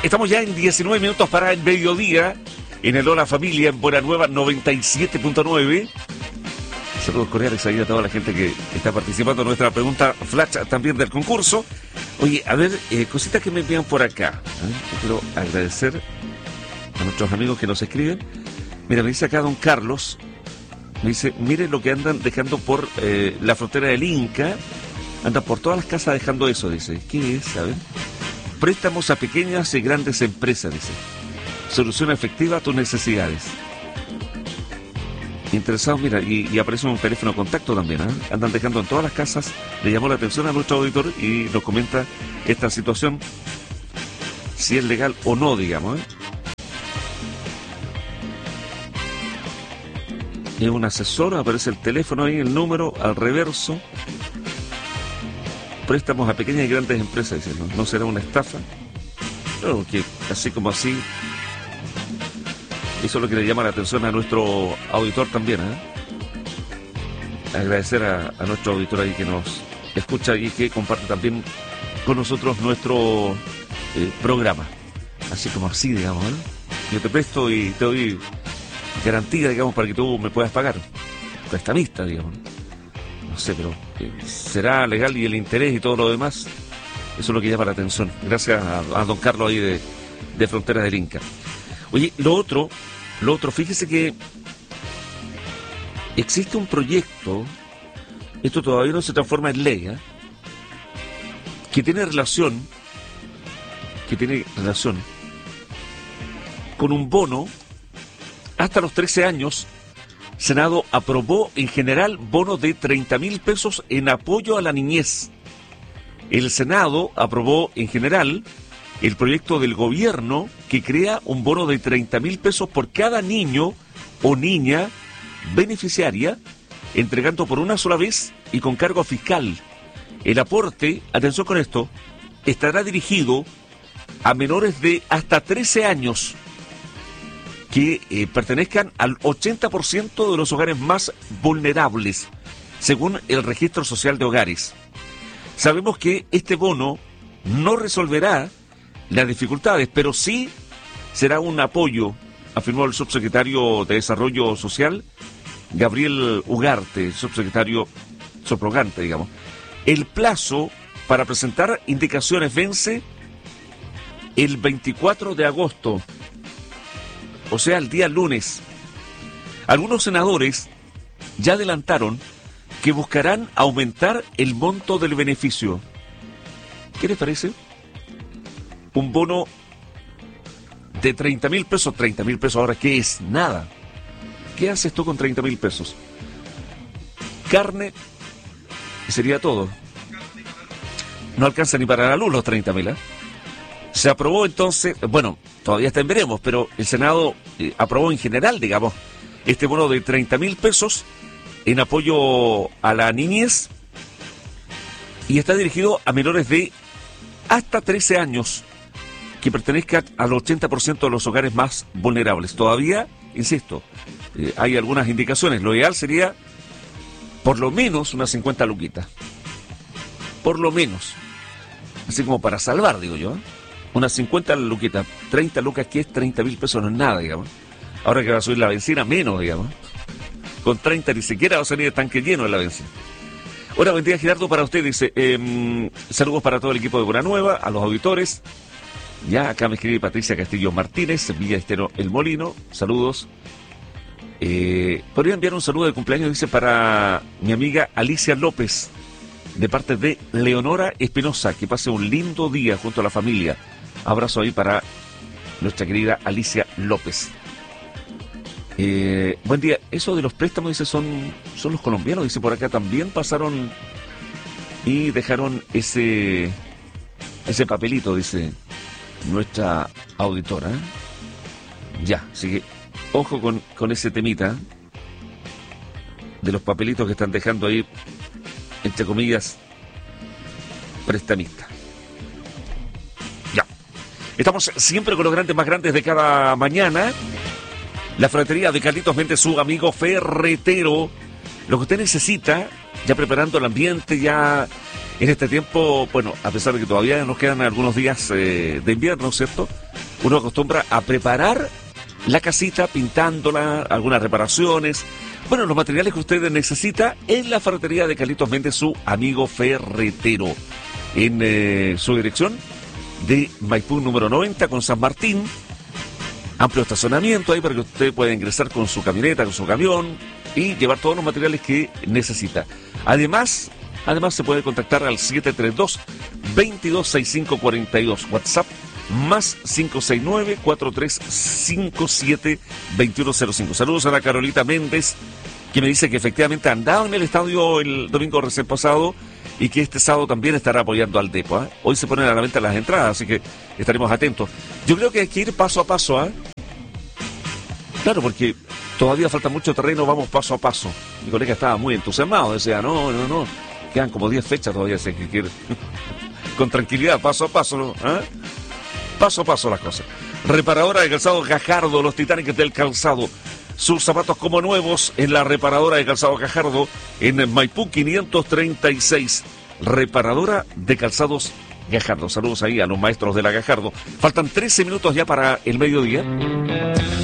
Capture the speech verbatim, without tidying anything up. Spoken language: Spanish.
Estamos ya en diecinueve minutos para el mediodía, en el Hola Familia, en Buena Nueva noventa y siete punto nueve. Saludos cordiales ahí a toda la gente que está participando en nuestra pregunta flash también del concurso. Oye, a ver, eh, cositas que me envían por acá. ¿eh? Quiero agradecer a nuestros amigos que nos escriben. Mira, me dice acá don Carlos, me dice, mire lo que andan dejando por eh, la frontera del Inca. Andan por todas las casas dejando eso, dice. ¿Qué es? A ver. Préstamos a pequeñas y grandes empresas, dice. Solución efectiva a tus necesidades. Interesados, mira, y, y aparece un teléfono de contacto también, ¿eh? Andan dejando en todas las casas. Le llamó la atención a nuestro auditor y nos comenta esta situación, si es legal o no, digamos, ¿eh? Es un asesor, aparece el teléfono ahí, el número, al reverso. Préstamos a pequeñas y grandes empresas, dice, ¿no? ¿No será una estafa? Claro, que así como así... Eso es lo que le llama la atención a nuestro auditor también, ¿eh? Agradecer a, a nuestro auditor ahí que nos escucha y que comparte también con nosotros nuestro eh, programa. Así como así, digamos, ¿eh? Yo te presto y te doy garantía, digamos, para que tú me puedas pagar. Prestamista, digamos. No sé, pero eh, será legal y el interés y todo lo demás. Eso es lo que llama la atención. Gracias a, a don Carlos ahí de, de Fronteras del Inca. Oye, lo otro... Lo otro, fíjese que existe un proyecto, esto todavía no se transforma en ley, ¿eh? que tiene relación, que tiene relación con un bono hasta los trece años. Senado aprobó en general bono de treinta mil pesos en apoyo a la niñez. El Senado aprobó en general el proyecto del gobierno que crea un bono de treinta mil pesos por cada niño o niña beneficiaria, entregando por una sola vez y con cargo fiscal. El aporte, atención con esto, estará dirigido a menores de hasta trece años que eh, pertenezcan al ochenta por ciento de los hogares más vulnerables, según el Registro Social de Hogares. Sabemos que este bono no resolverá las dificultades, pero sí será un apoyo, afirmó el subsecretario de Desarrollo Social, Gabriel Ugarte, subsecretario subrogante, digamos. El plazo para presentar indicaciones vence el veinticuatro de agosto, o sea, el día lunes. Algunos senadores ya adelantaron que buscarán aumentar el monto del beneficio. ¿Qué les parece? Un bono de treinta mil pesos. treinta mil pesos ahora, ¿qué es? Nada. ¿Qué haces tú con treinta mil pesos? Carne y sería todo. No alcanza ni para la luz los treinta mil, ¿eh? Se aprobó entonces, bueno, todavía está en veremos, pero el Senado eh, aprobó en general, digamos, este bono de treinta mil pesos en apoyo a la niñez y está dirigido a menores de hasta trece años que pertenezcan al ochenta por ciento de los hogares más vulnerables. Todavía, insisto, eh, hay algunas indicaciones. Lo ideal sería por lo menos unas cincuenta luquitas. Por lo menos. Así como para salvar, digo yo, ¿eh? Unas cincuenta luquitas. treinta lucas, que es treinta mil pesos, no es nada, digamos. Ahora que va a subir la benzina, menos, digamos. Con treinta ni siquiera va a salir el tanque lleno de la benzina. Hola, buen día, Gerardo, para usted. Dice, eh, saludos para todo el equipo de Buena Nueva, a los auditores. Ya, acá me escribe Patricia Castillo Martínez, Villa Estero El Molino. Saludos. Eh, podría enviar un saludo de cumpleaños, dice, para mi amiga Alicia López, de parte de Leonora Espinosa. Que pase un lindo día junto a la familia. Abrazo ahí para nuestra querida Alicia López. Eh, buen día. Eso de los préstamos, dice, son, son los colombianos, dice por acá. También pasaron y dejaron ese, ese papelito, dice nuestra auditora. Ya, así que ojo con, con ese temita de los papelitos que están dejando ahí, entre comillas, prestamistas. Ya. Estamos siempre con los grandes más grandes de cada mañana. La ferretería de Carlitos Méndez, su amigo ferretero. Lo que usted necesita, ya preparando el ambiente, ya En este tiempo, bueno, a pesar de que todavía nos quedan algunos días eh, de invierno, ¿cierto? Uno acostumbra a preparar la casita pintándola, algunas reparaciones. Bueno, los materiales que usted necesita en la ferretería de Carlitos Méndez, su amigo ferretero. En eh, su dirección de Maipú número noventa con San Martín. Amplio estacionamiento ahí para que usted pueda ingresar con su camioneta, con su camión y llevar todos los materiales que necesita. Además, además se puede contactar al siete tres dos, veintidós sesenta y cinco cuarenta y dos. WhatsApp más cinco seis nueve, cuatro tres cinco siete, dos uno cero cinco. Saludos a la Carolita Méndez, que me dice que efectivamente ha andado en el estadio el domingo recién pasado y que este sábado también estará apoyando al Depo. ¿eh? Hoy se ponen a la venta las entradas, así que estaremos atentos. Yo creo que hay que ir paso a paso. ¿eh? Claro, porque todavía falta mucho terreno, vamos paso a paso. Mi colega estaba muy entusiasmado, decía, no, no, no, quedan como diez fechas todavía, así que quiere. Con tranquilidad, paso a paso, ¿no? ¿Eh? Paso a paso las cosas. Reparadora de calzado Gajardo, los Titanes del calzado. Sus zapatos como nuevos en la reparadora de calzado Gajardo en Maipú quinientos treinta y seis. Reparadora de calzados Gajardo. Saludos ahí a los maestros de la Gajardo. Faltan trece minutos ya para el mediodía.